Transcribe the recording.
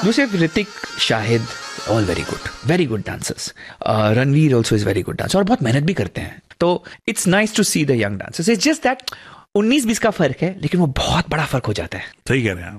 दूसरे Hrithik, Shahid, all very good dancers. Ranveer also is very good dancer और बहुत मेहनत भी करते हैं. तो it's nice to see the young dancers. It's just that 19-20 का फर्क है, लेकिन वो बहुत बड़ा फर्क हो जाता है. सही कह रहे हैं आप.